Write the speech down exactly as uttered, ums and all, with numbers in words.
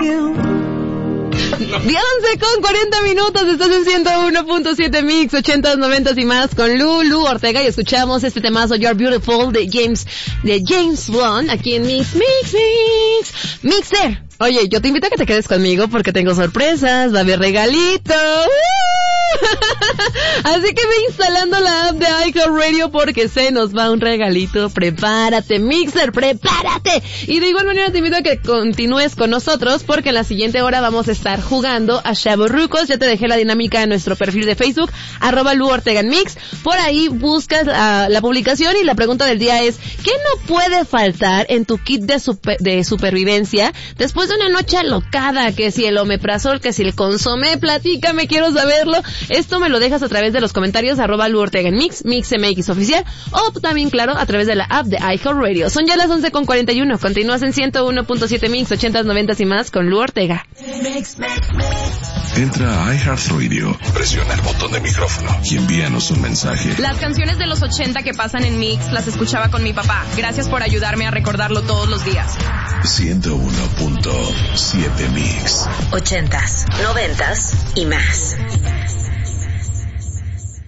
you. Día once con cuarenta minutos, estás en ciento uno punto siete Mix, ochentas, noventas y más con Lulu Ortega y escuchamos este temazo You're Beautiful de James, de James Blunt aquí en Mix, Mix, Mix, Mixer. Oye, yo te invito a que te quedes conmigo porque tengo sorpresas, va a haber regalito. Así que ve instalando la app de iHeartRadio porque se nos va un regalito. Prepárate, Mixer, prepárate. Y de igual manera te invito a que continúes con nosotros porque en la siguiente hora vamos a estar jugando a Chavorrucos. Ya te dejé la dinámica en nuestro perfil de Facebook, arroba Lu Ortega en Mix. Por ahí buscas uh, la publicación y la pregunta del día es, ¿qué no puede faltar en tu kit de, super, de supervivencia después de una noche alocada? Que si el omeprazol, que si el consomé, platícame, quiero saberlo. Esto me lo dejas a través de los comentarios, arroba Lu Ortega en Mix, Mix M X oficial, o también, claro, a través de la app de iHeartRadio. Son ya las once con cuarenta y uno. Continúas en ciento uno punto siete Mix, ochentas, noventas y más con Lu Ortega. Entra a iHeartRadio, presiona el botón de micrófono y envíanos un mensaje. Las canciones de los ochenta que pasan en Mix las escuchaba con mi papá. Gracias por ayudarme a recordarlo todos los días. ciento uno punto siete Mix. Ochentas, noventas y más.